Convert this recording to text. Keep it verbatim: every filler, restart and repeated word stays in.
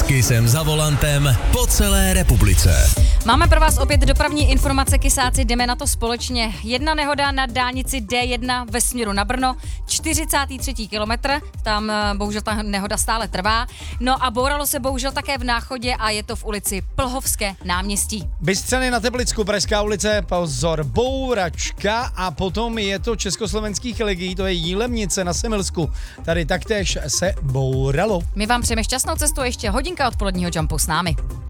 S Kissem za volantem po celé republice. Máme pro vás opět dopravní informace, kysáci, jdeme na to společně. Jedna nehoda na dálnici D jedna ve směru na Brno, čtyřicátý třetí kilometr, tam bohužel ta nehoda stále trvá. No a bouralo se bohužel také v Náchodě a je to v ulici Plhovské náměstí. Bystřany na Teplicku, Pražská ulice, pozor, bouračka a potom je to československých legií, to je Jílemnice na Semilsku. Tady taktéž se bouralo. My vám přejeme šťastnou cestu, ještě hodinka odpoledního jumpu s námi.